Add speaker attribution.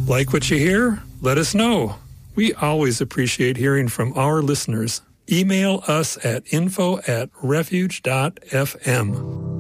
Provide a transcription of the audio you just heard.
Speaker 1: Like what you hear? Let us know. We always appreciate hearing from our listeners. Email us at info@refuge.fm.